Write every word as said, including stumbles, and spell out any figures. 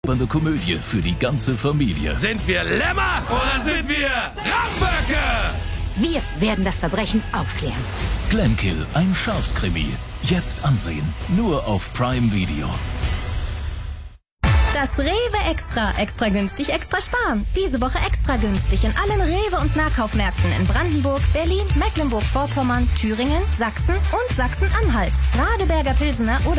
verkörpernde Komödie für die ganze Familie. Sind wir Lämmer oder sind wir Ramböcke? Wir werden das Verbrechen aufklären. Glenkill, ein Schafskrimi. Jetzt ansehen. Nur auf Prime Video. Das Rewe Extra. Extra günstig, extra sparen. Diese Woche extra günstig in allen Rewe- und Nahkaufmärkten in Brandenburg, Berlin, Mecklenburg-Vorpommern, Thüringen, Sachsen und Sachsen-Anhalt. Radeberger Pilsener oder